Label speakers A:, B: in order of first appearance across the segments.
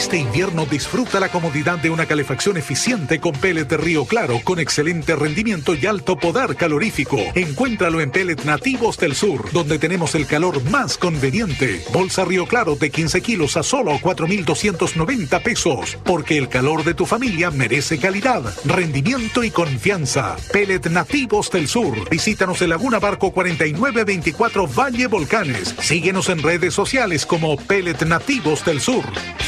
A: Este invierno disfruta la comodidad de una calefacción eficiente con pellet Río Claro con excelente rendimiento y alto poder calorífico. Encuéntralo en Pellet Nativos del Sur, donde tenemos el calor más conveniente. Bolsa Río Claro de 15 kilos a solo 4,290 pesos. Porque el calor de tu familia merece calidad, rendimiento y confianza. Pellet Nativos del Sur. Visítanos en Laguna Barco 4924 Valle Volcanes. Síguenos en redes sociales como Pellet Nativos del Sur.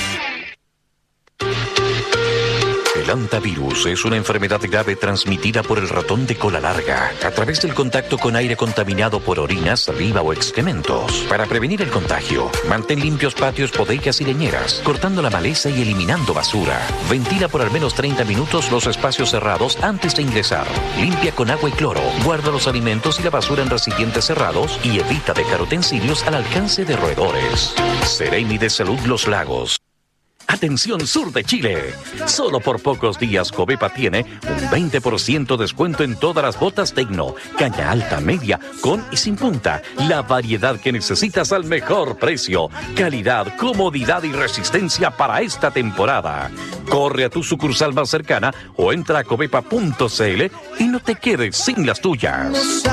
B: El hantavirus es una enfermedad grave transmitida por el ratón de cola larga a través del contacto con aire contaminado por orina, saliva o excrementos. Para prevenir el contagio, mantén limpios patios, bodegas y leñeras, cortando la maleza y eliminando basura. Ventila por al menos 30 minutos los espacios cerrados antes de ingresar. Limpia con agua y cloro. Guarda los alimentos y la basura en recipientes cerrados y evita dejar utensilios al alcance de roedores. Seremi de Salud Los Lagos. Atención sur de Chile. Solo por pocos días Covepa tiene un 20% descuento en todas las botas Tecno, caña alta, media, con y sin punta. La variedad que necesitas al mejor precio. Calidad, comodidad y resistencia para esta temporada. Corre a tu sucursal más cercana o entra a covepa.cl y no te quedes sin las tuyas.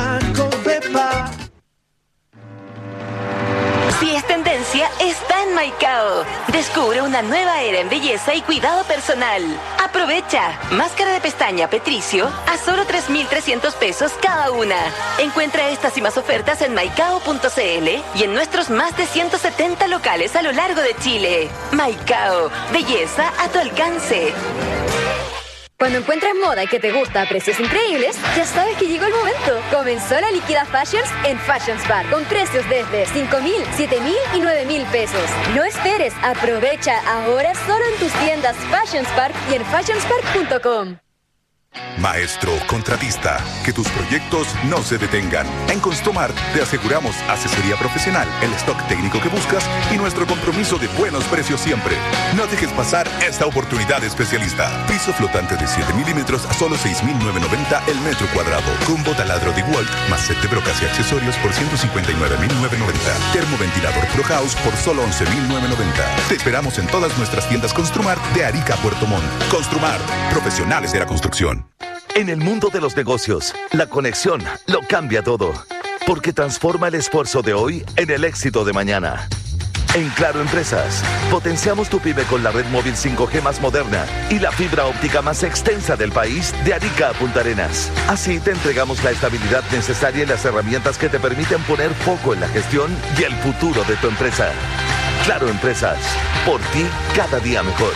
C: Si es tendencia, está en Maicao. Descubre una nueva era en belleza y cuidado personal. Aprovecha. Máscara de pestaña Petricio a solo 3,300 pesos cada una. Encuentra estas y más ofertas en maicao.cl y en nuestros más de 170 locales a lo largo de Chile. Maicao. Belleza a tu alcance.
D: Cuando encuentras moda y que te gusta a precios increíbles, ya sabes que llegó el momento. Comenzó la Liquida Fashions en Fashions Bar, con precios desde 5,000, 7,000 y 9,000 pesos. No esperes, aprovecha ahora solo en tus tiendas Fashions Park y en fashionspark.com.
E: Maestro contratista, que tus proyectos no se detengan. En Construmart te aseguramos asesoría profesional, el stock técnico que buscas y nuestro compromiso de buenos precios siempre. No dejes pasar esta oportunidad especialista. Piso flotante de 7 milímetros a solo 6,990 el metro cuadrado. Combo taladro de Walt más set de brocas y accesorios por 159,990. Termoventilador Pro House por solo 11,990. Te esperamos en todas nuestras tiendas Construmart de Arica a Puerto Montt. Construmart, profesionales de la construcción.
F: En el mundo de los negocios, la conexión lo cambia todo, porque transforma el esfuerzo de hoy en el éxito de mañana. En Claro Empresas, potenciamos tu pyme con la red móvil 5G más moderna y la fibra óptica más extensa del país de Arica a Punta Arenas. Así te entregamos la estabilidad necesaria y las herramientas que te permiten poner foco en la gestión y el futuro de tu empresa. Claro Empresas, por ti cada día mejor.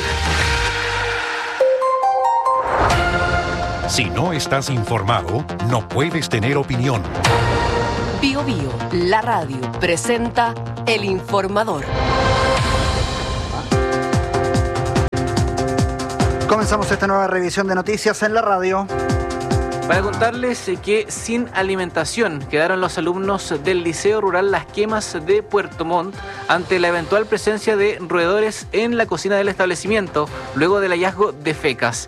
G: Si no estás informado, no puedes tener opinión.
H: Bio Bio, la radio, presenta El Informador.
I: Comenzamos esta nueva revisión de noticias en la radio.
J: Para contarles que sin alimentación quedaron los alumnos del Liceo Rural Las Quemas de Puerto Montt ante la eventual presencia de roedores en la cocina del establecimiento, luego del hallazgo de fecas.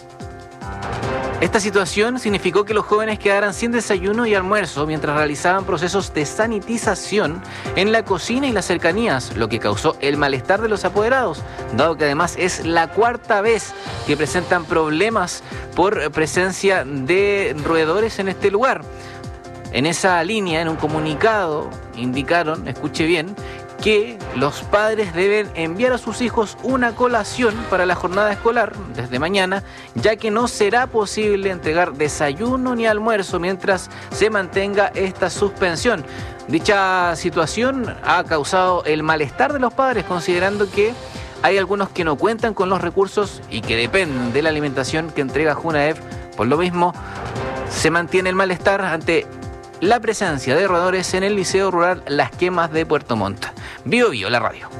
J: Esta situación significó que los jóvenes quedaran sin desayuno y almuerzo mientras realizaban procesos de sanitización en la cocina y las cercanías, lo que causó el malestar de los apoderados, dado que además es la cuarta vez que presentan problemas por presencia de roedores en este lugar. En esa línea, en un comunicado, indicaron, escuche bien, que los padres deben enviar a sus hijos una colación para la jornada escolar desde mañana, ya que no será posible entregar desayuno ni almuerzo mientras se mantenga esta suspensión. Dicha situación ha causado el malestar de los padres, considerando que hay algunos que no cuentan con los recursos y que dependen de la alimentación que entrega Junaev. Por lo mismo, se mantiene el malestar ante la presencia de roedores en el Liceo Rural Las Quemas de Puerto Montt. Bio Bio, la radio.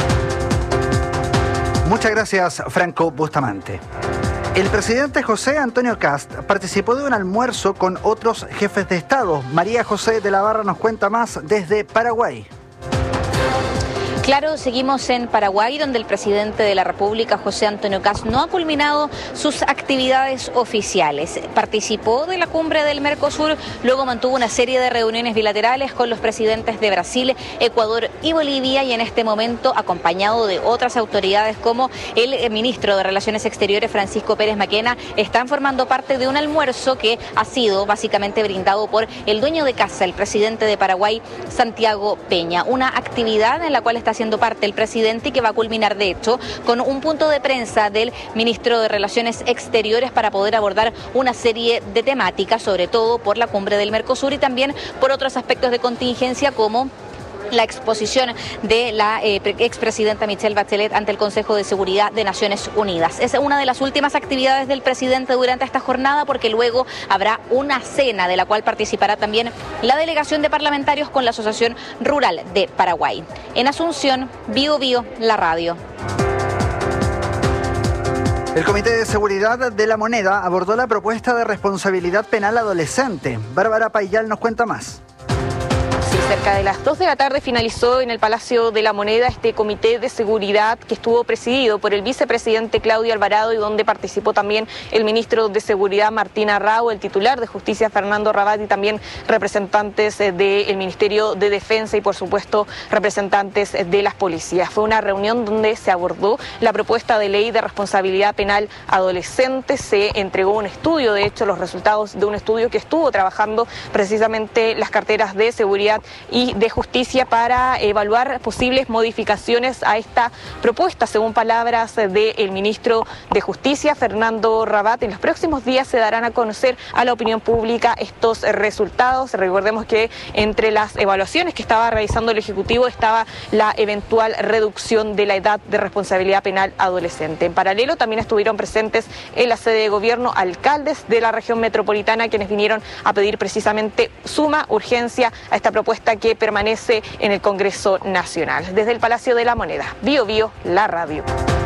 I: Muchas gracias, Franco Bustamante. El presidente José Antonio Kast participó de un almuerzo con otros jefes de Estado. María José de la Barra nos cuenta más desde Paraguay.
K: Claro, seguimos en Paraguay, donde el presidente de la República, José Antonio Kast, no ha culminado sus actividades oficiales. Participó de la cumbre del Mercosur, luego mantuvo una serie de reuniones bilaterales con los presidentes de Brasil, Ecuador y Bolivia, y en este momento acompañado de otras autoridades como el ministro de Relaciones Exteriores, Francisco Pérez Maquena, están formando parte de un almuerzo que ha sido básicamente brindado por el dueño de casa, el presidente de Paraguay, Santiago Peña. Una actividad en la cual está siendo parte el presidente y que va a culminar, de hecho, con un punto de prensa del ministro de Relaciones Exteriores para poder abordar una serie de temáticas, sobre todo por la cumbre del Mercosur y también por otros aspectos de contingencia como la exposición de la expresidenta Michelle Bachelet ante el Consejo de Seguridad de Naciones Unidas. Es una de las últimas actividades del presidente durante esta jornada, porque luego habrá una cena de la cual participará también la delegación de parlamentarios con la Asociación Rural de Paraguay. En Asunción, Bio Bio, la radio.
I: El Comité de Seguridad de la Moneda abordó la propuesta de responsabilidad penal adolescente. Bárbara Payal nos cuenta más.
L: Cerca de las 2 de la tarde finalizó en el Palacio de la Moneda este comité de seguridad que estuvo presidido por el vicepresidente Claudio Alvarado y donde participó también el ministro de Seguridad Martín Arrau, el titular de Justicia Fernando Rabat y también representantes del Ministerio de Defensa y por supuesto representantes de las policías. Fue una reunión donde se abordó la propuesta de ley de responsabilidad penal adolescente. Se entregó un estudio, de hecho los resultados de un estudio que estuvo trabajando precisamente las carteras de seguridad y de justicia para evaluar posibles modificaciones a esta propuesta. Según palabras del ministro de Justicia, Fernando Rabat, en los próximos días se darán a conocer a la opinión pública estos resultados. Recordemos que entre las evaluaciones que estaba realizando el Ejecutivo estaba la eventual reducción de la edad de responsabilidad penal adolescente. En paralelo también estuvieron presentes en la sede de gobierno alcaldes de la región metropolitana, quienes vinieron a pedir precisamente suma urgencia a esta propuesta que permanece en el Congreso Nacional. Desde el Palacio de la Moneda, Bio Bio, la radio.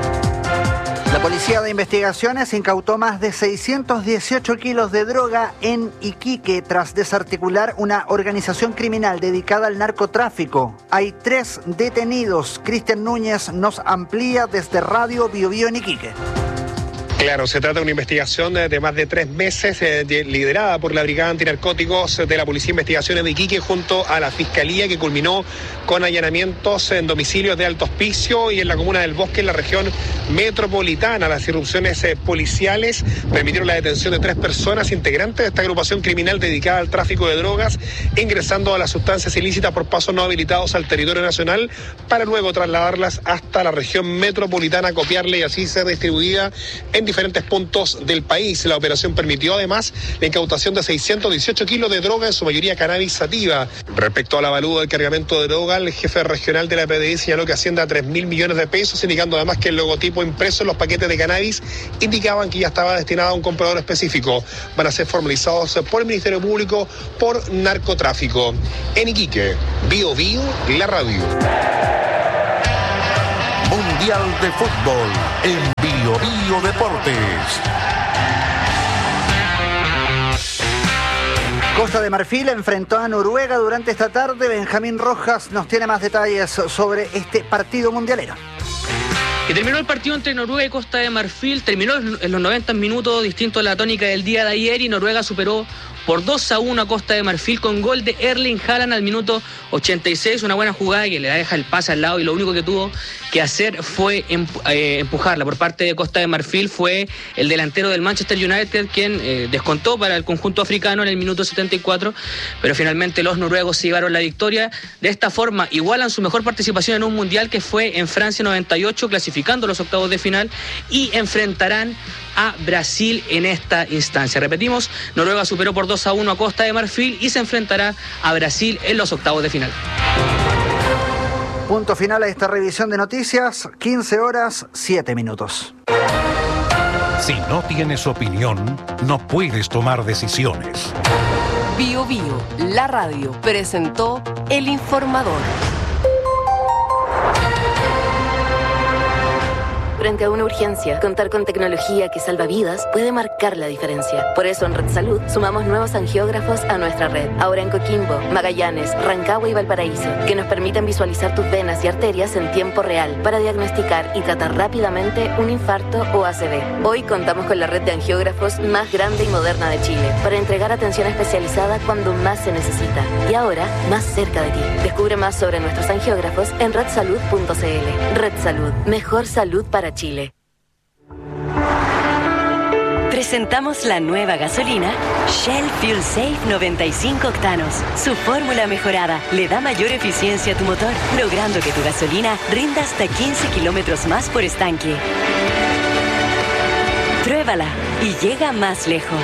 I: La Policía de Investigaciones incautó más de 618 kilos de droga en Iquique tras desarticular una organización criminal dedicada al narcotráfico. Hay 3 detenidos. Cristian Núñez nos amplía desde Radio Bio Bio en Iquique.
M: Claro, se trata de una investigación de más de 3 meses liderada por la Brigada Antinarcóticos de la Policía de Investigaciones de Iquique junto a la Fiscalía, que culminó con allanamientos en domicilios de Alto Hospicio y en la comuna del Bosque, en la región metropolitana. Las irrupciones policiales permitieron la detención de 3 personas integrantes de esta agrupación criminal dedicada al tráfico de drogas, ingresando a las sustancias ilícitas por pasos no habilitados al territorio nacional para luego trasladarlas hasta la región metropolitana, copiarla y así ser distribuida en diferentes puntos del país. La operación permitió además la incautación de 618 kilos de droga, en su mayoría cannabis sativa. Respecto al avalúo del cargamento de droga, el jefe regional de la PDI señaló que asciende a 3.000 millones de pesos, indicando además que el logotipo impreso en los paquetes de cannabis indicaban que ya estaba destinado a un comprador específico. Van a ser formalizados por el Ministerio Público por narcotráfico. En Iquique, Bio Bio, la radio.
G: Mundial de Fútbol en Bio Bio Deportes.
I: Costa de Marfil enfrentó a Noruega durante esta tarde. Benjamín Rojas nos tiene más detalles sobre este partido mundialero.
N: Y terminó el partido entre Noruega y Costa de Marfil, terminó en los 90 minutos, distinto a la tónica del día de ayer, y Noruega superó por 2-1 a Costa de Marfil con gol de Erling Haaland al minuto 86, una buena jugada que le deja el pase al lado y lo único que tuvo que hacer fue empujarla. Por parte de Costa de Marfil fue el delantero del Manchester United quien descontó para el conjunto africano en el minuto 74, pero finalmente los noruegos se llevaron la victoria. De esta forma igualan su mejor participación en un mundial, que fue en Francia 98, clasificando los octavos de final, y enfrentarán a Brasil en esta instancia. Repetimos, Noruega superó por 2-1 a Costa de Marfil y se enfrentará a Brasil en los octavos de final.
I: Punto final a esta revisión de noticias, 15:07.
G: Si no tienes opinión, no puedes tomar decisiones.
H: Bio Bio, la radio, presentó El Informador.
C: Frente a una urgencia, contar con tecnología que salva vidas puede marcar la diferencia. Por eso en Red Salud sumamos nuevos angiógrafos a nuestra red. Ahora en Coquimbo, Magallanes, Rancagua y Valparaíso, que nos permiten visualizar tus venas y arterias en tiempo real para diagnosticar y tratar rápidamente un infarto o ACV. Hoy contamos con la red de angiógrafos más grande y moderna de Chile para entregar atención especializada cuando más se necesita. Y ahora, más cerca de ti. Descubre más sobre nuestros angiógrafos en redsalud.cl. Red Salud. Mejor salud para Chile.
O: Presentamos la nueva gasolina Shell Fuel Safe 95 octanos. Su fórmula mejorada le da mayor eficiencia a tu motor, logrando que tu gasolina rinda hasta 15 kilómetros más por estanque. Pruébala y llega más lejos.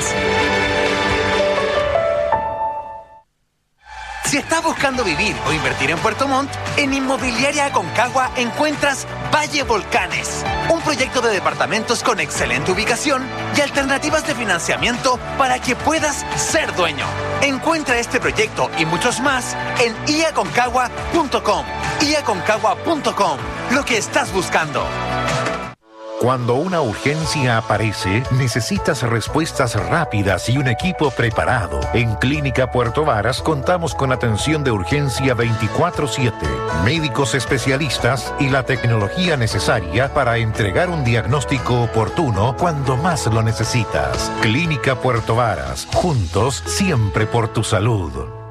P: Si estás buscando vivir o invertir en Puerto Montt, en Inmobiliaria Aconcagua encuentras Valle Volcanes, un proyecto de departamentos con excelente ubicación y alternativas de financiamiento para que puedas ser dueño. Encuentra este proyecto y muchos más en iaconcagua.com. iaconcagua.com, lo que estás buscando.
G: Cuando una urgencia aparece, necesitas respuestas rápidas y un equipo preparado. En Clínica Puerto Varas contamos con atención de urgencia 24/7, médicos especialistas y la tecnología necesaria para entregar un diagnóstico oportuno cuando más lo necesitas. Clínica Puerto Varas, juntos siempre por tu salud.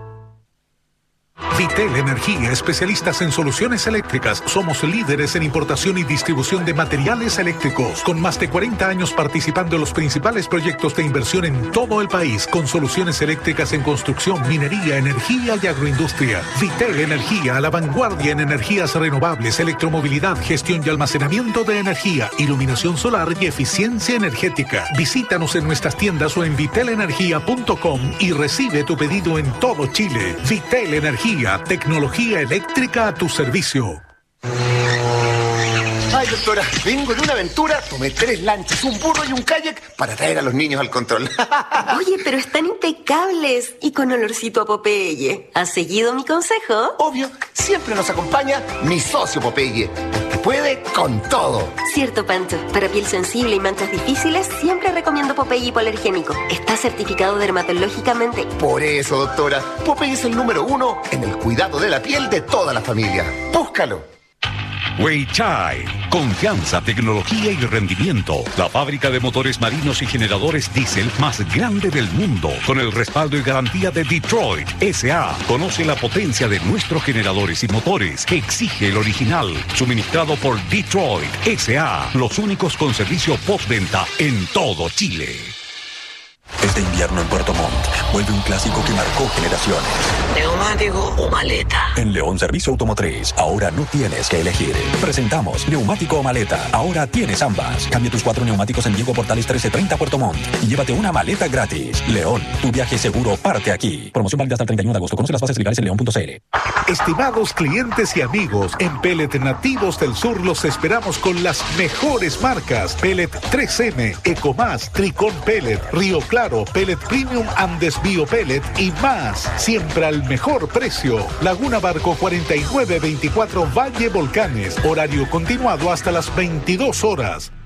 A: Vitel Energía, especialistas en soluciones eléctricas. Somos líderes en importación y distribución de materiales eléctricos, con más de 40 años participando en los principales proyectos de inversión en todo el país, con soluciones eléctricas en construcción, minería, energía y agroindustria. Vitel Energía, a la vanguardia en energías renovables, electromovilidad, gestión y almacenamiento de energía, iluminación solar y eficiencia energética. Visítanos en nuestras tiendas o en vitelenergia.com y recibe tu pedido en todo Chile. Vitel Energía, tecnología eléctrica a tu servicio.
Q: Ay, doctora, vengo de una aventura, tomé 3 lanchas, un burro y un kayak para traer a los niños al control.
R: Oye, pero están impecables y con olorcito a Popeye. ¿Has seguido mi consejo?
Q: Obvio, siempre nos acompaña mi socio Popeye, porque puede con todo.
R: Cierto, Pancho. Para piel sensible y manchas difíciles, siempre recomiendo Popeye hipoalergénico. Está certificado dermatológicamente.
Q: Por eso, doctora, Popeye es el número 1 en el cuidado de la piel de toda la familia. Búscalo.
S: Weichai, confianza, tecnología y rendimiento. La fábrica de motores marinos y generadores diésel más grande del mundo, con el respaldo y garantía de Detroit S.A. Conoce la potencia de nuestros generadores y motores. Exige el original, suministrado por Detroit S.A. Los únicos con servicio postventa en todo Chile.
T: Este invierno en Puerto Montt vuelve un clásico que marcó generaciones.
U: ¿Neumático o maleta?
T: En León Servicio Automotriz, ahora no tienes que elegir. Presentamos neumático o maleta. Ahora tienes ambas. Cambia tus 4 neumáticos en Diego Portales 1330 Puerto Montt y llévate una maleta gratis. León, tu viaje seguro parte aquí. Promoción válida hasta el 31 de agosto. Conoce las bases legales en león.cl.
A: Estimados clientes y amigos, en Pellet Nativos del Sur los esperamos con las mejores marcas. Pellet 3M, Ecomás, Tricón Pellet, Río Claro, Pellet Premium Andes Bio Pellet y más. Siempre al mejor precio. Laguna Barco 4924 Valle Volcanes. Horario continuado hasta las 22 horas.